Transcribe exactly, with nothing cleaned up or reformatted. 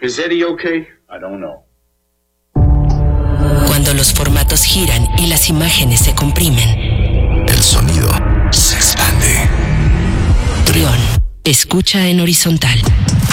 Is Eddie okay? I don't know. Cuando los formatos giran y las imágenes se comprimen, el sonido se expande. Trión, escucha en horizontal.